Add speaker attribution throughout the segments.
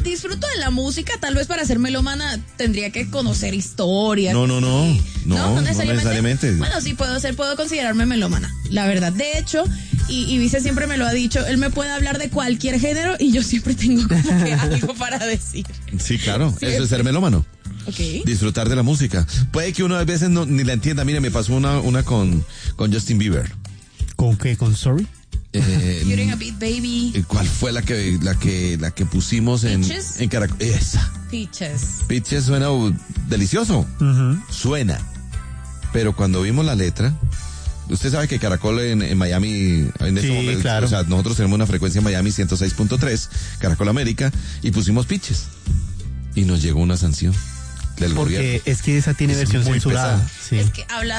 Speaker 1: disfruto de la música, tal vez para ser melómana tendría que conocer historia.
Speaker 2: No necesariamente.
Speaker 1: Bueno, sí, puedo considerarme melómana, la verdad. De hecho, y Vice siempre me lo ha dicho, él me puede hablar de cualquier género y yo siempre tengo como que algo para decir.
Speaker 2: Sí, claro,
Speaker 1: Siempre.
Speaker 2: eso es ser melómano.
Speaker 1: Okay.
Speaker 2: Disfrutar de la música. Puede que uno a veces ni la entienda. Mire, me pasó una con Justin Bieber.
Speaker 3: ¿Con qué? ¿Con Sorry?
Speaker 1: You're in a beat, baby.
Speaker 2: ¿Cuál fue la que pusimos en Caracol? Esa. Peaches suena delicioso. Suena. Pero cuando vimos la letra, usted sabe que Caracol en Miami, en este momento,
Speaker 3: claro.
Speaker 2: O sea, nosotros tenemos una frecuencia en Miami 106.3, Caracol América, y pusimos Peaches. Y nos llegó una sanción del gobierno.
Speaker 3: Porque es que esa tiene versión censurada. Sí.
Speaker 1: Es que habla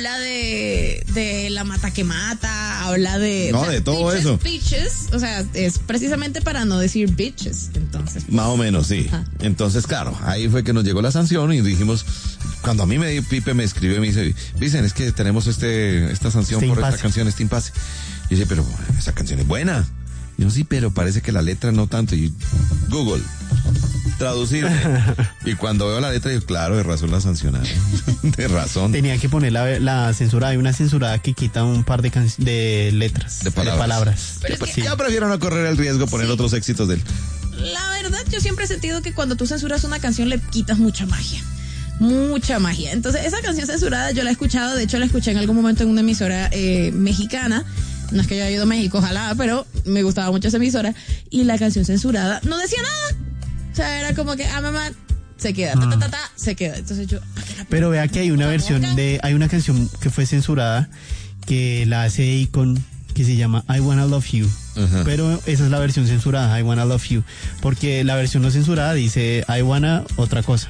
Speaker 1: de la mata que mata, habla de...
Speaker 2: No, de todo eso.
Speaker 1: Bitches, o sea, es precisamente para no decir bitches, entonces.
Speaker 2: Más o menos, sí.
Speaker 1: Ajá.
Speaker 2: Entonces, claro, ahí fue que nos llegó la sanción y dijimos, cuando a mí Pipe me escribió y me dice, dicen, es que tenemos esta sanción por esta canción, este impasse. Y dice, pero esa canción es buena. Y yo, sí, pero parece que la letra no tanto. Y Google, traducir. Y cuando veo la letra, digo, claro, de razón la sancionaron. De razón.
Speaker 3: Tenían que poner la censurada. Hay una censurada que quita un par de letras.
Speaker 2: De palabras.
Speaker 1: Pero es que,
Speaker 2: Ya prefiero no correr el riesgo poner otros éxitos de él.
Speaker 1: La verdad, yo siempre he sentido que cuando tú censuras una canción le quitas mucha magia. Mucha magia. Entonces, esa canción censurada yo la he escuchado, de hecho la escuché en algún momento en una emisora mexicana. No es que yo haya ido a México, ojalá, pero me gustaba mucho esa emisora. Y la canción censurada no decía nada. O sea, era como que, mamá, se queda, se queda. Entonces yo...
Speaker 3: Pero vea que hay una versión hay una canción que fue censurada que la hace Akon, que se llama I Wanna Love You.
Speaker 2: Ajá.
Speaker 3: Pero esa es la versión censurada, I Wanna Love You. Porque la versión no censurada dice I Wanna otra cosa.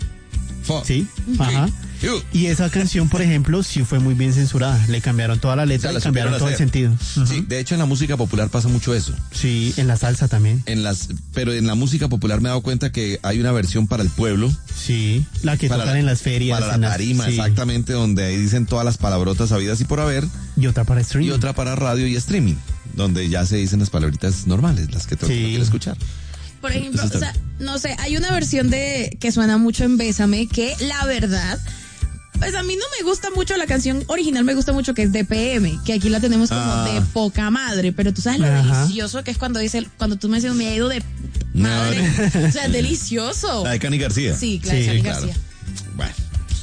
Speaker 3: ¿Sí? Ajá. Y esa canción, por ejemplo, sí fue muy bien censurada. Le cambiaron toda la letra,
Speaker 2: O sea,
Speaker 3: le cambiaron todo el sentido.
Speaker 2: Sí, de hecho en la música popular pasa mucho eso.
Speaker 3: Sí, en la salsa también.
Speaker 2: Pero en la música popular me he dado cuenta que hay una versión para el pueblo.
Speaker 3: Sí, la que tocan en las ferias.
Speaker 2: Para la tarima, exactamente, donde ahí dicen todas las palabrotas habidas y por haber.
Speaker 3: Y otra para streaming.
Speaker 2: Y otra para radio y streaming, donde ya se dicen las palabritas normales, las que todo el mundo quiere escuchar.
Speaker 1: Por ejemplo, o sea, no sé, hay una versión que suena mucho en Bésame que la verdad, pues a mí no me gusta mucho la canción original, me gusta mucho que es de PM, que aquí la tenemos como de poca madre, pero tú sabes lo delicioso que es cuando tú me dices, me ha ido de madre, o sea, delicioso.
Speaker 2: La de Cani García.
Speaker 1: Sí, claro, de Cani García.
Speaker 2: Bueno.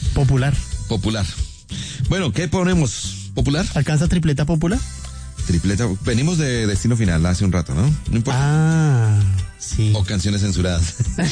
Speaker 3: Popular.
Speaker 2: Bueno, ¿qué ponemos? ¿Popular?
Speaker 3: ¿Alcanza tripleta popular?
Speaker 2: Tripleta, venimos de Destino Final hace un rato, ¿no? No importa.
Speaker 3: Sí.
Speaker 2: O canciones censuradas.
Speaker 1: No,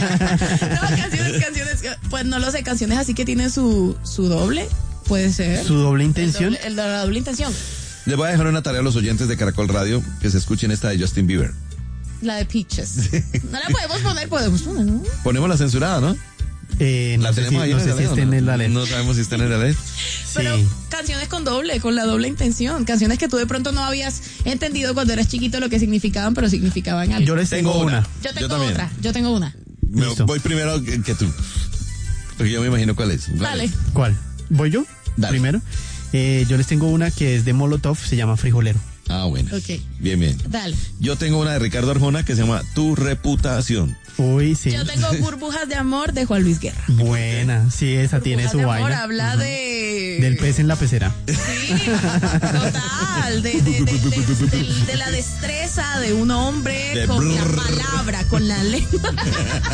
Speaker 1: canciones, pues no lo sé, canciones así que tienen su doble, puede ser.
Speaker 3: ¿Su doble intención?
Speaker 1: La doble intención.
Speaker 2: Les voy a dejar una tarea a los oyentes de Caracol Radio que se escuchen esta de Justin Bieber.
Speaker 1: La de Peaches. No la podemos poner, ¿no?
Speaker 2: Ponemos la censurada, ¿no?
Speaker 3: No sé si está en la letra.
Speaker 2: No sabemos si está en la letra.
Speaker 1: Pero canciones con la doble intención. Canciones que tú de pronto no habías entendido cuando eras chiquito lo que significaban, pero significaban algo.
Speaker 3: Yo les tengo una.
Speaker 1: Yo tengo una.
Speaker 2: Voy primero que tú. Porque yo me imagino cuál es.
Speaker 1: Dale.
Speaker 3: ¿Cuál? ¿Voy yo?
Speaker 2: Dale.
Speaker 3: Primero. Yo les tengo una que es de Molotov, se llama Frijolero.
Speaker 2: Ah, bueno.
Speaker 1: Ok.
Speaker 2: Bien.
Speaker 1: Dale.
Speaker 2: Yo tengo una de Ricardo Arjona que se llama Tu Reputación.
Speaker 3: Uy, sí.
Speaker 1: Yo tengo Burbujas de Amor de Juan Luis Guerra.
Speaker 3: Buena, sí, esa tiene su
Speaker 1: Burbujas de Amor
Speaker 3: vaina.
Speaker 1: habla de...
Speaker 3: Del pez en la pecera.
Speaker 1: Sí, total. De la destreza de un hombre con la palabra, con la lengua.